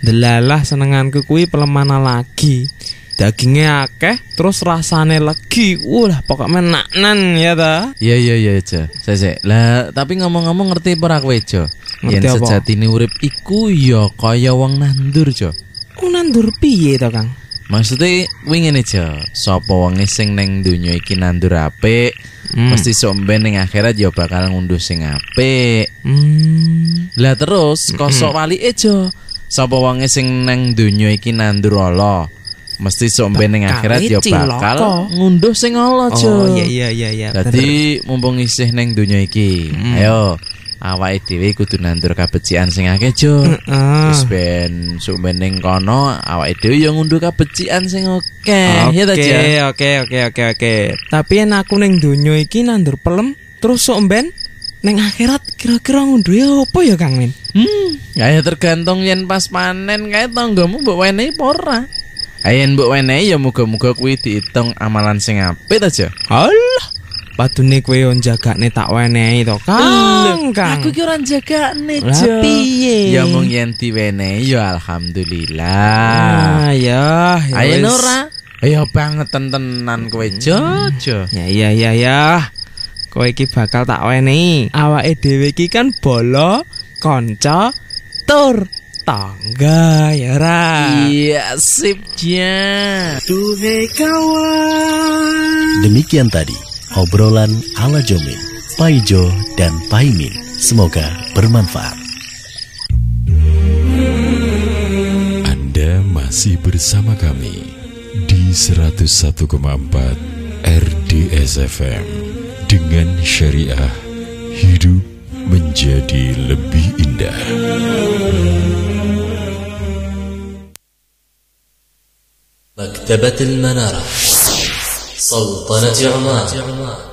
Delalah senenganku kuwi pelemana lagi. Dagingnya akeh terus rasane legi. Wah, pokoknya naknan ya ta. Iya Jo. Sesek. Lah, tapi ngomong-ngomong ngerti ora kowe Jo? Yen sejatine urip iku ya kaya wong nandur Jo. Nandur piye to, Kang? Maksudnya kuwi ngene Jo. Sapa wonge sing ning donya iki nandur apik, mesti somben ning akhirat ya bakal ngunduh sing apik. Lah terus kosok walike Jo. Sapa wonge sing ning donya iki nandur ala, mesti somben ning akhirat ya bakal ngunduh sing ala Jo. Oh iya. Dadi mumpung isih ning donya iki, ayo awake dhewe kudu nandur kabecikan sing akeh Jo. Wis ben somben ning kono awake dhewe ya ngunduh kabecikan sing akeh. Ya ta Jo. Oke. Tapi yen aku ning donya iki nandur pelem terus somben ning akhirat kira-kira ngunduhe apa ya Kang Min? Ya tergantung yen pas panen kae tanggamu mbok wenehi apa ora. Yen mbok wenehi ya muga-muga kuwi diitung amalan sing apik ta Jo. Alah, padune kowe yo jagane tak wenehi to Kang. Aku ki ora jagane Jo. Lah piye? Ya mung yen diwenehi ya alhamdulillah. Ayo ora. Ayo banget tenan kowe Jo. Ya. Kowe iki bakal tak wenehi. Awake dhewe iki kan bolo, kanca, tur tangga ya ra. Iya sip ja. Duhe kawan. Demikian tadi obrolan ala Jomin, Paijo dan Paimin. Semoga bermanfaat. Anda masih bersama kami di 101,4 RDS FM. Dengan syariah, hidup menjadi lebih indah. مكتبة المنارة سلطنة عمان.